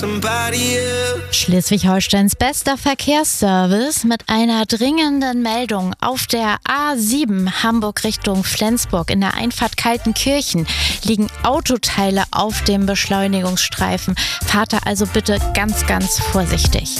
Schleswig-Holsteins bester Verkehrsservice mit einer dringenden Meldung. Auf der A7 Hamburg Richtung Flensburg in der Einfahrt Kaltenkirchen liegen Autoteile auf dem Beschleunigungsstreifen. Fahrt da also bitte ganz, ganz vorsichtig.